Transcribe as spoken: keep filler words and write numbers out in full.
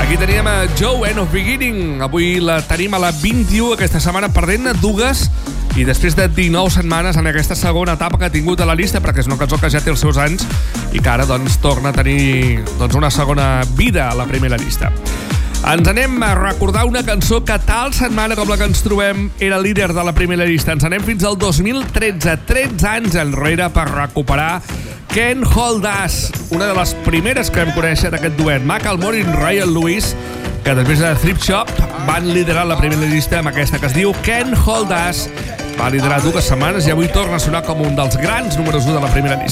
Aquí teníem a Joe, End of Beginning. Avui la tenim a la vint-i-u, aquesta setmana perdent dues, i després de dinou setmanes en aquesta segona etapa que ha tingut a la llista, perquè és una cançó que ja té els seus anys i que ara doncs, torna a tenir doncs, una segona vida a la primera llista. Ens anem a recordar una cançó que tal setmana com la que ens trobem era líder de la primera llista. Ens anem fins al dos mil tretze, tretze anys enrere, per recuperar Can't Hold Us, una de les primeres que vam conèixer d'aquest duet, Macklemore i Ryan Lewis, que després de Thrift Shop van liderar la primera llista amb aquesta que es diu Can't Hold Us. Va liderar dues setmanes i avui torna a sonar com un dels grans números u de la primera llista.